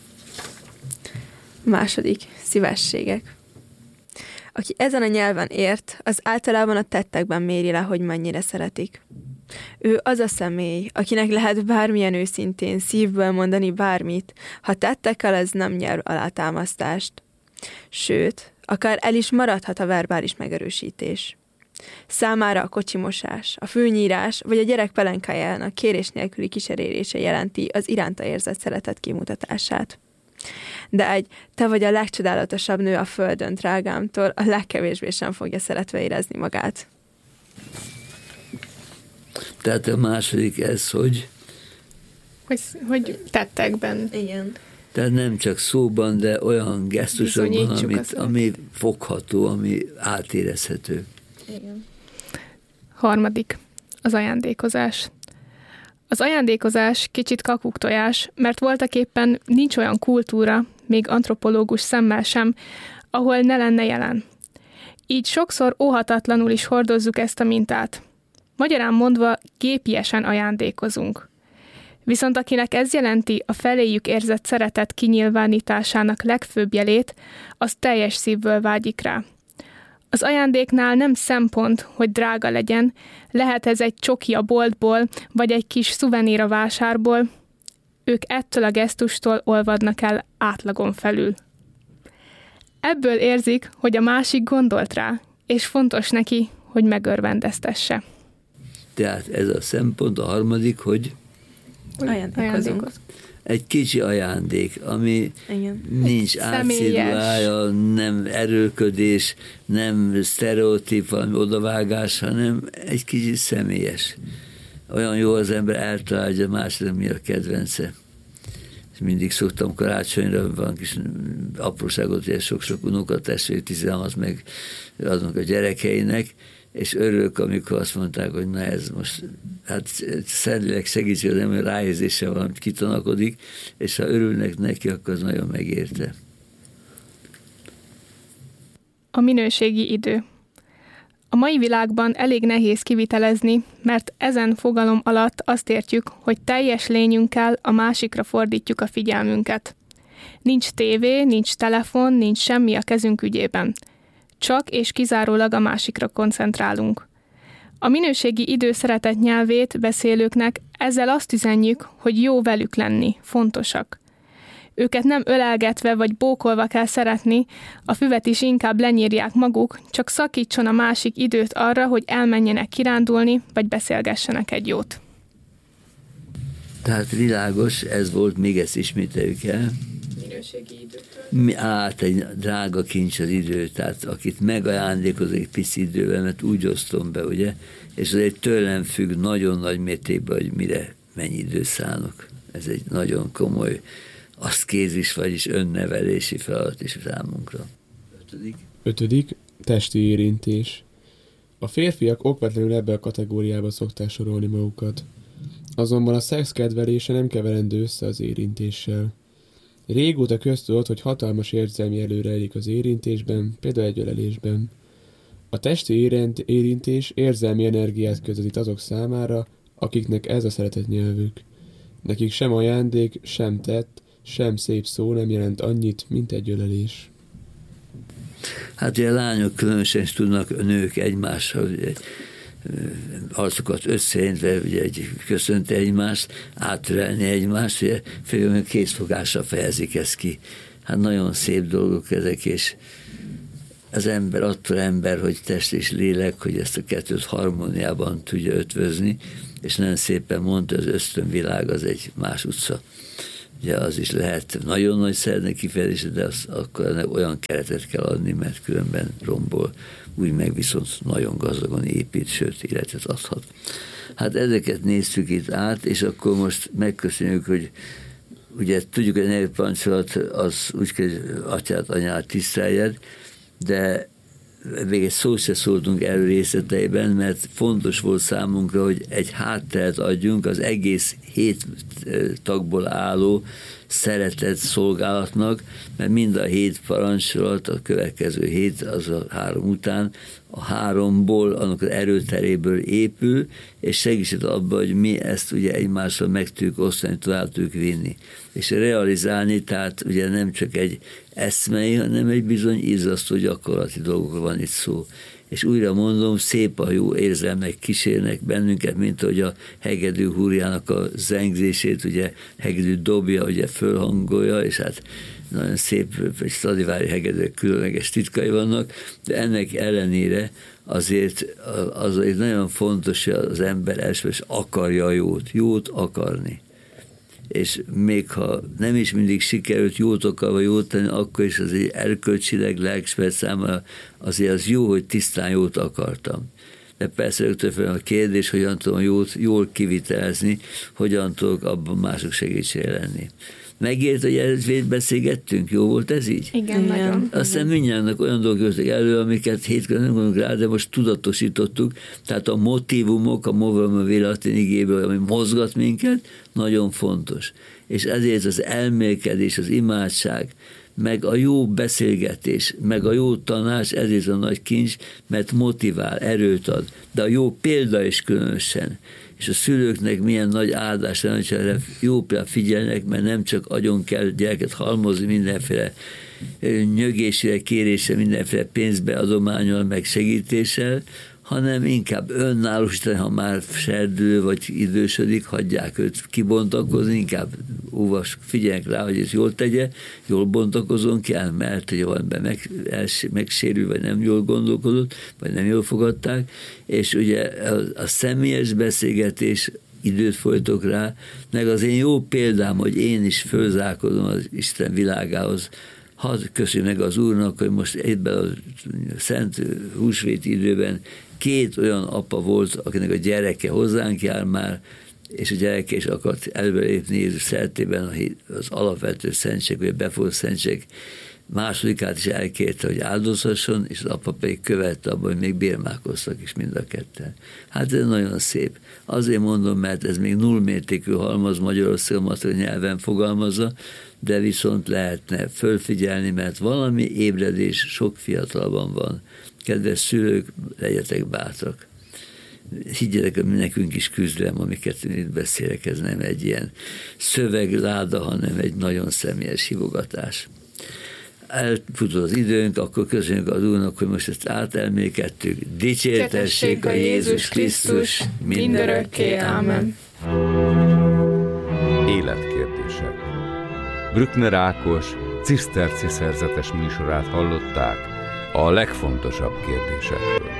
Második. Szívességek. Aki ezen a nyelven ért, az általában a tettekben méri le, hogy mennyire szeretik. Ő az a személy, akinek lehet bármilyen őszintén szívből mondani bármit, ha tettekkel ez nem nyer alátámasztást. Sőt, akár el is maradhat a verbális megerősítés. Számára a kocsimosás, a fűnyírás vagy a gyerek pelenkájának kérés nélküli kísérése jelenti az iránta érzett szeretet kimutatását. De egy te vagy a legcsodálatosabb nő a földön, drágámtól a legkevésbé sem fogja szeretve érezni magát. Tehát a második ez, hogy... Hogy, hogy tettekben. Igen. Tehát nem csak szóban, de olyan gesztusokban, amit, ami fogható, ami átérezhető. Igen. Harmadik. Az ajándékozás. Az ajándékozás kicsit kakuktojás, mert voltaképpen nincs olyan kultúra, még antropológus szemmel sem, ahol ne lenne jelen. Így sokszor óhatatlanul is hordozzuk ezt a mintát. Magyarán mondva gépiesen ajándékozunk. Viszont akinek ez jelenti a feléjük érzett szeretet kinyilvánításának legfőbb jelét, az teljes szívből vágyik rá. Az ajándéknál nem szempont, hogy drága legyen, lehet ez egy csoki a boltból, vagy egy kis szuvenír a vásárból, ők ettől a gesztustól olvadnak el átlagon felül. Ebből érzik, hogy a másik gondolt rá, és fontos neki, hogy megörvendeztesse. Tehát ez a szempont, a harmadik, hogy Ajándékozunk. egy kicsi ajándék, ami Igen. nincs átszédulája, nem erőködés, nem sztereotíp, valami odavágás, hanem egy kicsit személyes. Olyan jó az ember eltalálja másnak, mi a kedvence. És mindig szoktam karácsonyra, van kis apróságot, ugye sok-sok unokatestvér, tizenhat meg adnak a gyerekeinek, és örülök, amikor azt mondták, hogy na ez most, hát szentileg segítség az ember ráérzéssel valamit kitanakodik, és ha örülnek neki, akkor az nagyon megérte. A minőségi idő. A mai világban elég nehéz kivitelezni, mert ezen fogalom alatt azt értjük, hogy teljes lényünkkel a másikra fordítjuk a figyelmünket. Nincs tévé, nincs telefon, nincs semmi a kezünk ügyében. Csak és kizárólag a másikra koncentrálunk. A minőségi idő szeretett nyelvét beszélőknek ezzel azt üzenjük, hogy jó velük lenni, fontosak. Őket nem ölelgetve vagy bókolva kell szeretni, a füvet is inkább lenyírják maguk, csak szakítson a másik időt arra, hogy elmenjenek kirándulni, vagy beszélgessenek egy jót. Tehát világos, ez volt, még ezt ismételjük el. Minőségi időtől. Mi, át egy drága kincs az idő, tehát akit megajándékoz egy pici idővel, mert úgy osztom be, ugye, és az egy tőlem függ nagyon nagy mértékben, hogy mire mennyi időt szánok. Ez egy nagyon komoly aszkézis, vagyis önnevelési feladat is számunkra. Ötödik. Ötödik, testi érintés. A férfiak okvetlenül ebbe a kategóriába szokták sorolni magukat. Azonban a szex kedvelése nem keverendő össze az érintéssel. Régóta köztudott, hogy hatalmas érzelmi előre rejlik az érintésben, például egy ölelésben. A testi érint, érintés érzelmi energiát közvetít azok számára, akiknek ez a szeretet nyelvük. Nekik sem ajándék, sem tett, sem szép szó nem jelent annyit, mint egy ölelés. Hát ugye a lányok különösen is tudnak, a nők egymással ugye, arcokat összeintve, ugye egy köszönti egymást, átölelni egymást, ugye főleg készfogással fejezik ezt ki. Hát nagyon szép dolgok ezek, és az ember attól ember, hogy test és lélek, hogy ezt a kettőt harmóniában tudja ötvözni, és nagyon szépen mondta, az ösztönvilág az egy más utca. Ugye az is lehet nagyon nagy szeretne kifejezés, de az, akkor olyan keretet kell adni, mert különben rombol, úgy meg viszont nagyon gazdagon épít, sőt életet adhat. Hát ezeket néztük itt át, és akkor most megköszönjük, hogy ugye tudjuk, hogy a nevpancsolat az úgy kell, atyát, anyát tiszteljed, de még egy szót se szóltunk erről részleteiben, mert fontos volt számunkra, hogy egy hátteret adjunk az egész hét tagból álló szeretett szolgálatnak, mert mind a hét parancsolat, a következő hét, az a három után, a háromból, annak az erőteréből épül, és segített abban, hogy mi ezt ugye egymással meg tudjuk osztani, tovább tudjuk vinni. És realizálni, tehát ugye nem csak egy eszmei, hanem egy bizony izzasztó gyakorlati dolgokról van itt szó. És újra mondom, szép a jó érzelmek kísérnek bennünket, mint hogy a hegedű húrjának a zengzését, ugye hegedű dobja, ugye fölhangolja, és hát nagyon szép, egy Stradivari hegedűek különleges titkai vannak, de ennek ellenére azért az nagyon fontos, hogy az ember elsősorban akarja a jót, jót akarni. És még ha nem is mindig sikerült jót akarva jót tenni, akkor is azért erkölcsileg, lelkismeret számára azért az jó, hogy tisztán jót akartam. De persze rögtön fel a kérdés, hogyan tudom jót jól kivitelezni, hogyan tudok abban mások segítségre lenni. Megért, hogy ezért beszélgettünk? Jó volt ez így? Igen, Igen. nagyon. Aztán mindjárt olyan dolgok jöttek elő, amiket hétközben nem gondolunk rá, de most tudatosítottuk. Tehát a motívumok, a movem a vélatin igéből, ami mozgat minket, nagyon fontos. És ezért az elmélkedés, az imádság, meg a jó beszélgetés, meg a jó tanács, ez is a nagy kincs, mert motivál, erőt ad, de a jó példa is különösen. És a szülőknek milyen nagy áldás lenne, hogyha erre jó példát figyelnek, mert nem csak agyon kell gyereket halmozni mindenféle nyögésére, kérésre, mindenféle pénzbe adományol, meg segítéssel, hanem inkább önállósítani, ha már serdül vagy idősödik, hagyják őt kibontakozni, inkább óvas, figyeljenek rá, hogy ez jól tegye, jól bontakozon ki, mert hogy valamiben meg, megsérül, vagy nem jól gondolkodott, vagy nem jól fogadták, és ugye a, a személyes beszélgetés, időt folytok rá, meg az én jó példám, hogy én is fölzárkodom az Isten világához, hadd köszönjük meg az Úrnak, hogy most ebben a szent húsvéti időben két olyan apa volt, akinek a gyereke hozzánk jár már, és a gyereke is akart előrelépni Jézus szeretében az alapvető szentség, vagy a befogadó szentség másodikát is elkérte, hogy áldozhasson, és az apa pedig követte abban, hogy még bérmálkoztak is mind a ketten. Hát ez nagyon szép. Azért mondom, mert ez még nullmértékű halmaz, Magyarországon magyar nyelven fogalmazza, de viszont lehetne fölfigyelni, mert valami ébredés sok fiatalban van. Kedves szülők, legyetek bátrak. Higgyetek, hogy nekünk is küzdelem, amiket én itt beszélek, ez nem egy ilyen szövegláda, hanem egy nagyon személyes hívogatás. Elfutott az időnk, akkor köszönjük az Úrnak, hogy most ezt átelmékedtük. Dicsértessék a Jézus Krisztus mindörökké. Ámen. Életkérdések. Brückner Ákos ciszterci szerzetes műsorát hallották a legfontosabb kérdésekről.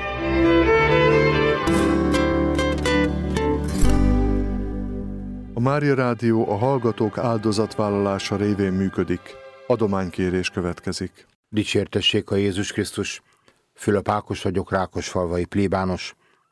A Mária Rádió a hallgatók áldozatvállalása révén működik. Adománykérés következik. Dicsértessék a Jézus Krisztus. Fülöp Ákos vagyok, Rákosfalvai plébános.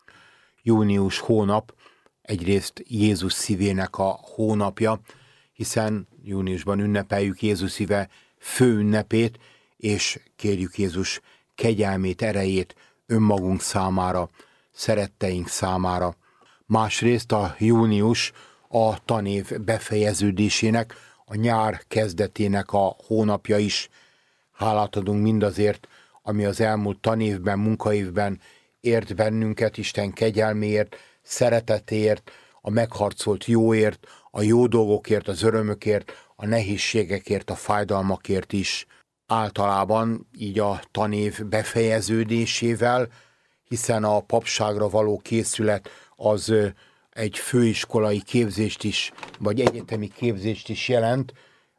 Június hónap egyrészt Jézus szívének a hónapja, hiszen júniusban ünnepeljük Jézus szíve fő ünnepét, és kérjük Jézus kegyelmét, erejét önmagunk számára, szeretteink számára. Másrészt a június a tanév befejeződésének, a nyár kezdetének a hónapja is. Hálát adunk mindazért, ami az elmúlt tanévben, munkaévben ért bennünket, Isten kegyelméért, szeretetéért, a megharcolt jóért, a jó dolgokért, az örömökért, a nehézségekért, a fájdalmakért is. Általában így a tanév befejeződésével, hiszen a papságra való készület az egy főiskolai képzést is, vagy egyetemi képzést is jelent,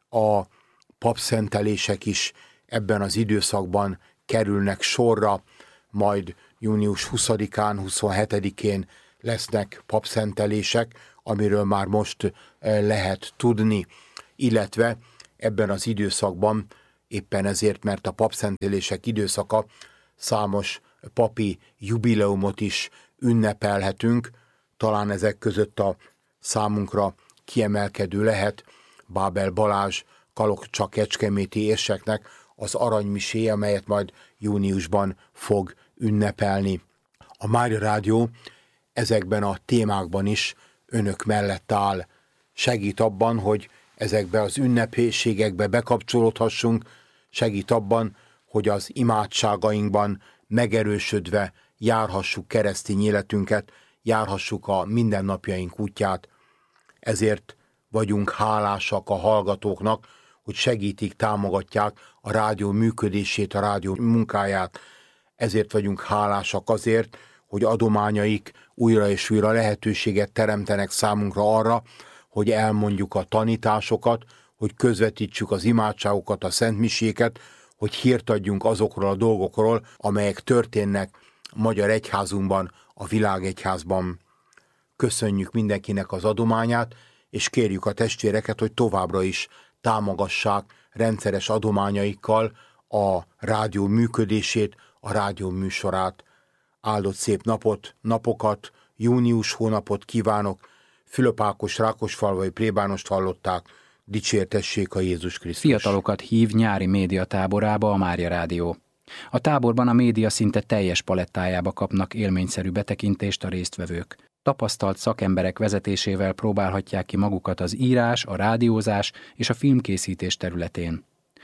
a papszentelések is ebben az időszakban kerülnek sorra, majd június huszadikán, huszonhetedikén lesznek papszentelések, amiről már most lehet tudni, illetve ebben az időszakban, éppen ezért, mert a papszentelések időszaka, számos papi jubileumot is ünnepelhetünk, talán ezek között a számunkra kiemelkedő lehet Bábel Balázs Kalocsa-kecskeméti érseknek az aranymiséje, amelyet majd júniusban fog ünnepelni. A Mária Rádió ezekben a témákban is önök mellett áll. Segít abban, hogy ezekbe az ünnepségekbe bekapcsolódhassunk, segít abban, hogy az imádságainkban megerősödve járhassuk keresztény életünket, járhassuk a mindennapjaink útját. Ezért vagyunk hálásak a hallgatóknak, hogy segítik, támogatják a rádió működését, a rádió munkáját. Ezért vagyunk hálásak azért, hogy adományaik újra és újra lehetőséget teremtenek számunkra arra, hogy elmondjuk a tanításokat, hogy közvetítsük az imádságokat, a szentmiséket, hogy hírt adjunk azokról a dolgokról, amelyek történnek a magyar egyházunkban, a világegyházban. Köszönjük mindenkinek az adományát, és kérjük a testvéreket, hogy továbbra is támogassák rendszeres adományaikkal a rádió működését, a rádió műsorát. Áldott szép napot, napokat, június hónapot kívánok. Fülöp Ákos Rákosfalvai plébánost hallották. Dicsértessék a Jézus Krisztus. Fiatalokat hív nyári médiatáborába a Mária Rádió. A táborban a média szinte teljes palettájába kapnak élményszerű betekintést a résztvevők. Tapasztalt szakemberek vezetésével próbálhatják ki magukat az írás, a rádiózás és a filmkészítés területén.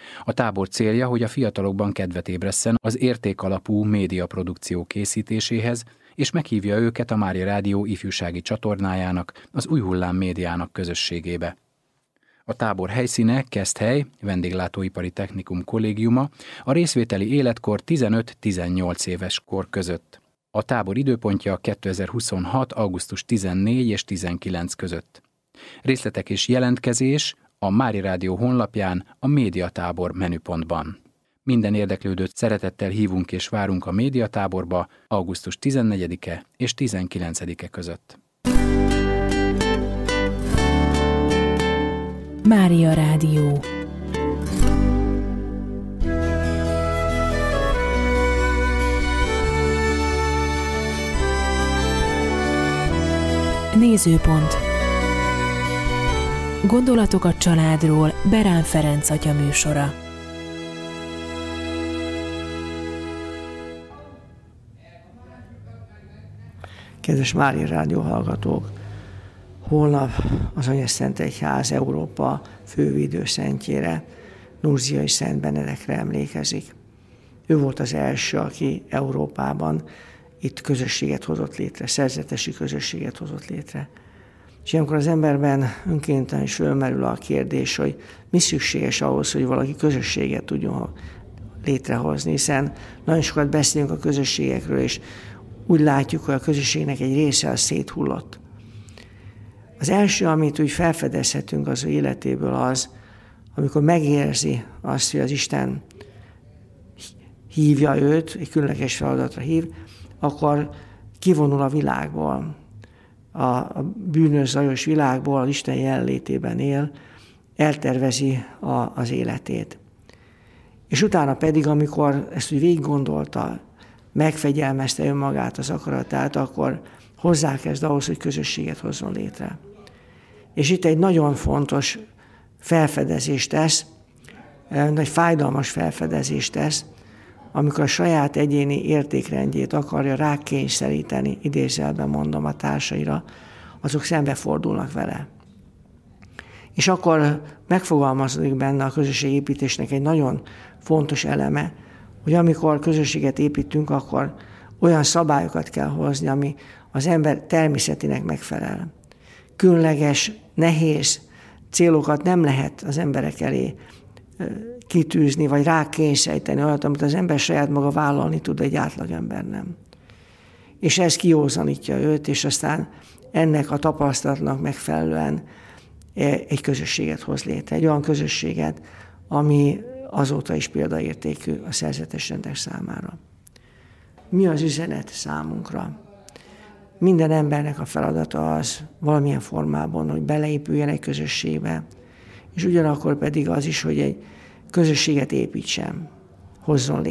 A tábor célja, hogy a fiatalokban kedvet ébresszen az értékalapú médiaprodukció készítéséhez, és meghívja őket a Mária Rádió ifjúsági csatornájának, az Új Hullám médiának közösségébe. A tábor helyszíne Keszthely, Vendéglátóipari Technikum kollégiuma, a részvételi életkor tizenöt-tizennyolc éves kor között. A tábor időpontja kétezer-huszonhat. augusztus tizennégy és tizenkilenc között. Részletek és jelentkezés a Mária Rádió honlapján, a médiatábor menüpontban. Minden érdeklődőt szeretettel hívunk és várunk a médiatáborba augusztus tizennegyedike és tizenkilencedike között. Mária Rádió. Nézőpont. Gondolatok a családról Berán Ferenc atya műsora. Kedves Mária Rádió hallgatók! Holnap az Anyaszentegyház Európa fővédőszentjére, Núrziai Szent Benedekre emlékezik. Ő volt az első, aki Európában itt közösséget hozott létre, szerzetesi közösséget hozott létre. És ilyenkor az emberben önkéntelen is fölmerül a kérdés, hogy mi szükséges ahhoz, hogy valaki közösséget tudjon létrehozni, hiszen nagyon sokat beszélünk a közösségekről, és úgy látjuk, hogy a közösségnek egy része az széthullott. Az első, amit úgy felfedezhetünk az ő életéből az, amikor megérzi azt, hogy az Isten hívja őt, egy különleges feladatra hív, akkor kivonul a világból, a bűnös, zajos világból, az Isten jelenlétében él, eltervezi a, az életét. És utána pedig, amikor ezt úgy végig gondolta, megfegyelmezte önmagát, az akaratát, akkor hozzákezd ahhoz, hogy közösséget hozzon létre. És itt egy nagyon fontos felfedezést tesz, egy fájdalmas felfedezést tesz, amikor a saját egyéni értékrendjét akarja rákényszeríteni, idézőjelben mondom, a társaira, azok szembefordulnak vele. És akkor megfogalmazódik benne a közösségépítésnek egy nagyon fontos eleme, hogy amikor közösséget építünk, akkor olyan szabályokat kell hozni, ami az ember természetének megfelel. Különleges, nehéz célokat nem lehet az emberek elé kitűzni, vagy rákényszeríteni olyat, amit az ember saját maga vállalni tud, egy átlagember nem. És ez kiózanítja őt, és aztán ennek a tapasztalatnak megfelelően egy közösséget hoz létre. Egy olyan közösséget, ami azóta is példaértékű a szerzetes rendek számára. Mi az üzenet számunkra? Minden embernek a feladata az valamilyen formában, hogy beleépüljen egy közösségbe, és ugyanakkor pedig az is, hogy egy közösséget építsen, hozzon létre.